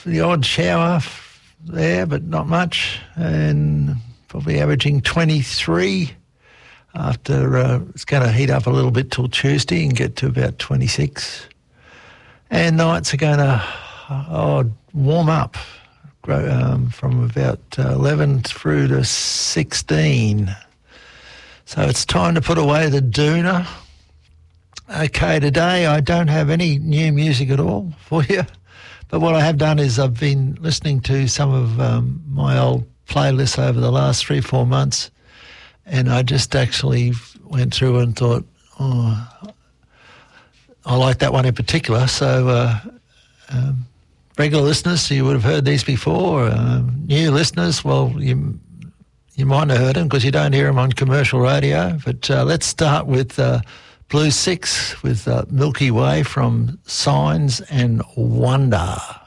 the odd shower there, but not much, and probably averaging 23 after it's going to heat up a little bit till Tuesday and get to about 26. And nights are going to warm up from about 11 through to 16. So it's time to put away the doona. Okay, today I don't have any new music at all for you, but what I have done is I've been listening to some of my old playlists over the last 3-4 months, and I just actually went through and thought, I like that one in particular. So regular listeners, you would have heard these before. New listeners, well, you might have heard them because you don't hear them on commercial radio. But let's start with Blue Six with Milky Way from Signs and Wonder.